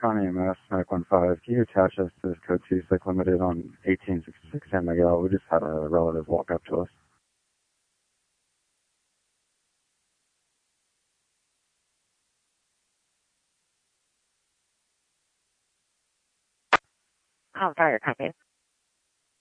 Connie EMS, Mac 15. Can you attach us to this code 2 Cyc Limited on 1866 San Miguel? We just had a relative walk up to us. Oh, sorry, copy.